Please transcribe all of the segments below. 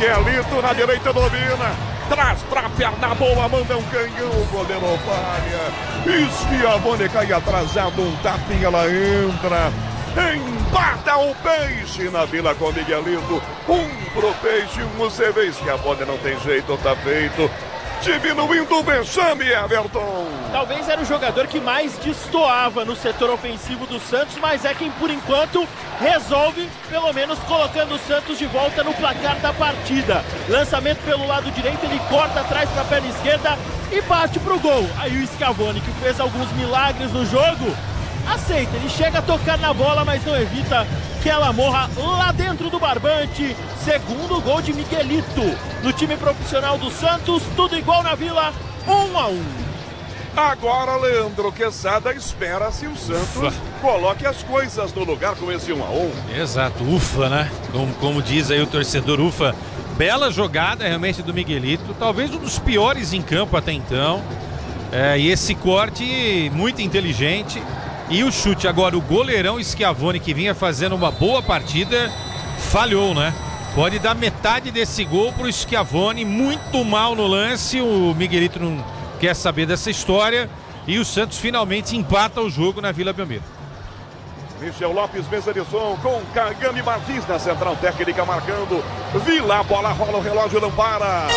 Miguelito na direita domina. Traz pra perna boa, manda um canhão, o goleiro falha. Schiavone cai atrasado, um tapinha, ela entra. Empata o Peixe na Vila com Miguelito. Pro Peixe, você vê que a bola não tem jeito, tá feito. Diminuindo o vexame, Everton. Talvez era o jogador que mais destoava no setor ofensivo do Santos, mas é quem por enquanto resolve, pelo menos colocando o Santos de volta no placar da partida. Lançamento pelo lado direito, ele corta atrás para a perna esquerda e bate pro gol. Aí o Schiavone, que fez alguns milagres no jogo, aceita, ele chega a tocar na bola, mas não evita que ela morra lá dentro do barbante. Segundo gol de Miguelito no time profissional do Santos, tudo igual na Vila, 1-1. Agora, Leandro Quesada espera se o Santos coloque as coisas no lugar com esse 1-1. Exato, ufa, né? Como diz aí o torcedor, ufa. Bela jogada realmente do Miguelito, talvez um dos piores em campo até então. E esse corte muito inteligente. E o chute, agora o goleirão Schiavone, que vinha fazendo uma boa partida, falhou, né? Pode dar metade desse gol pro Schiavone, muito mal no lance. O Miguelito não quer saber dessa história. E o Santos finalmente empata o jogo na Vila Belmiro. Michel Lopes, mesa de som, com Cagami Martins na central técnica marcando. Vila, bola rola, o relógio não para.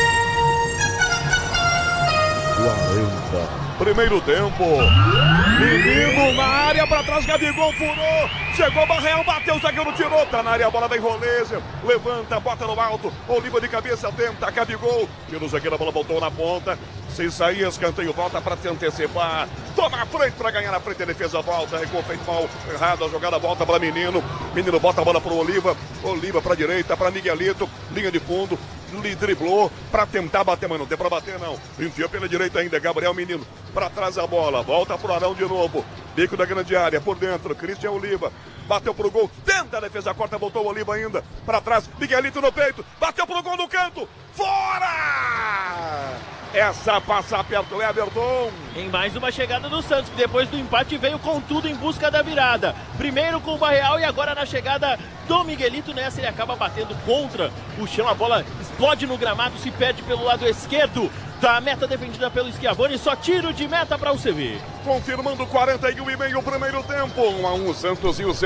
40. Primeiro tempo. Menino na área, pra trás, Gabigol furou. Chegou Barreal, bateu, o zagueiro tirou. Tá na área, a bola vem Roleza. Levanta, bota no alto. Oliva de cabeça, tenta, Gabigol. Tira o zagueiro, a bola voltou na ponta. Se sair, escanteio, volta pra se antecipar. Toma a frente pra ganhar na frente, a defesa volta. Recuo feito mal, errado, a jogada volta pra Menino. Menino bota a bola pro Oliva. Oliva pra direita, pra Miguelito. Linha de fundo. Driblou pra tentar bater, mas não tem pra bater não. Enfiou pela direita ainda, Gabriel Menino. Pra trás a bola, volta pro Arão de novo. Bico da grande área, por dentro, Christian Oliva. Bateu pro gol, tenta a defesa, corta, voltou o Oliva ainda. Pra trás, Miguelito no peito. Bateu pro gol no canto. Fora! Essa passa perto, Everton. Em mais uma chegada do Santos, que depois do empate veio com tudo em busca da virada. Primeiro com o Barreal e agora na chegada do Miguelito. Nessa ele acaba batendo contra o chão, a bola explode no gramado, se perde pelo lado esquerdo da meta defendida pelo Schiavone. Só tiro de meta para o CV. Confirmando 41,5 o primeiro tempo. 1-1 Santos e o